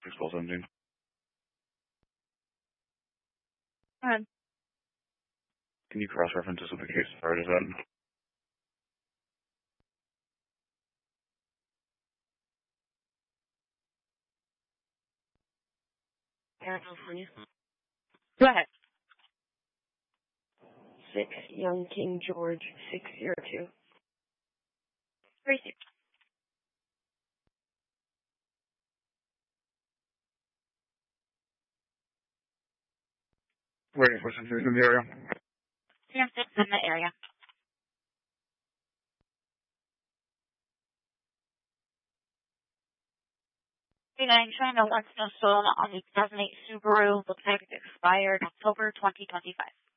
61217. Go ahead. Can you cross-reference this with the case started at? California. Go ahead. 6 Young King George 602. Tracy. Waiting for some news in the area. CM6 in the area. Hey, I'm trying to let us know on the 2008 Subaru. Looks like it's expired October 2025.